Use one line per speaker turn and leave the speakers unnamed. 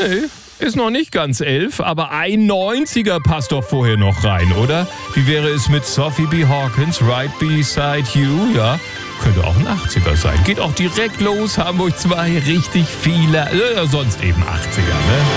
Nee, ist noch nicht ganz 11, aber ein 90er passt doch vorher noch rein, oder? Wie wäre es mit Sophie B. Hawkins, Right Beside You? Ja, könnte auch ein 80er sein. Geht auch direkt los, Hamburg 2, richtig viele, sonst eben 80er, ne?